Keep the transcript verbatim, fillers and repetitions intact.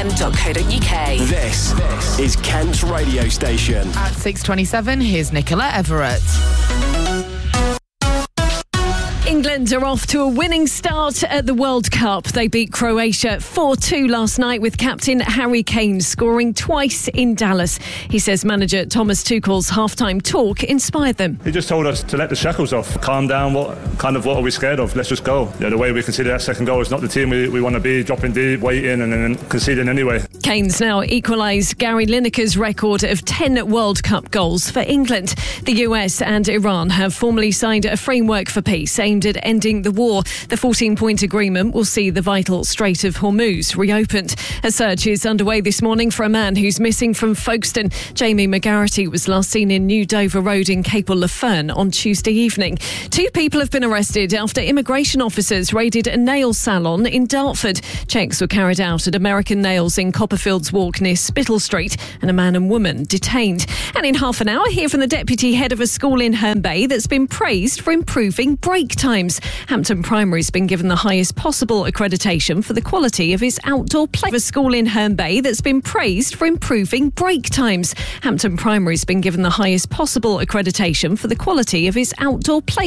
n dot co dot u k. This is Kent's radio station. At six twenty-seven, here's Nicola Everett. England are off to a winning start at the World Cup. They beat Croatia four two last night with captain Harry Kane scoring twice in Dallas. He says manager Thomas Tuchel's halftime talk inspired them. He just told us to let the shackles off, calm down, what kind of what are we scared of, let's just go. Yeah, the way we conceded that second goal is not the team we, we want to be, dropping deep, waiting and then conceding anyway. Kane's now equalised Gary Lineker's record of ten World Cup goals for England. The U S and Iran have formally signed a framework for peace aimed at ending the war. The fourteen-point agreement will see the vital Strait of Hormuz reopened. A search is underway this morning for a man who's missing from Folkestone. Jamie McGarity was last seen in New Dover Road in Capel-le-Fern on Tuesday evening. Two people have been arrested after immigration officers raided a nail salon in Dartford. Checks were carried out at American Nails in Copperfields Walk near Spittle Street, and a man and woman detained. And in half an hour, hear from the deputy head of a school in Herne Bay that's been praised for improving break times. Hampton Primary's been given the highest possible accreditation for the quality of its outdoor play. A school in Herne Bay that's been praised for improving break times. Hampton Primary's been given the highest possible accreditation for the quality of its outdoor play.